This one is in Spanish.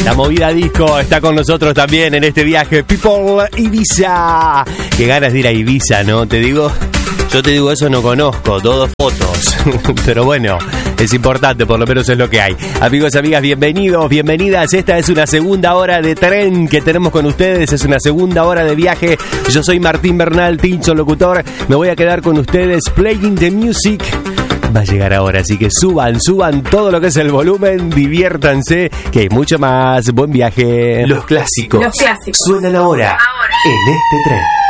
La movida disco está con nosotros también en este viaje. People Ibiza. Qué ganas de ir a Ibiza, ¿no? Yo te digo eso, no conozco, todo fotos. Pero bueno, es importante, por lo menos es lo que hay. Amigos, amigas, bienvenidos, bienvenidas. Esta es una segunda hora de tren que tenemos con ustedes. Es una segunda hora de viaje. Yo soy Martín Bernal, Tincho Locutor. Me voy a quedar con ustedes. Playing the music va a llegar ahora, así que suban todo lo que es el volumen, diviértanse, que hay mucho más. Buen viaje. Los clásicos. Los clásicos suenan ahora en este tren.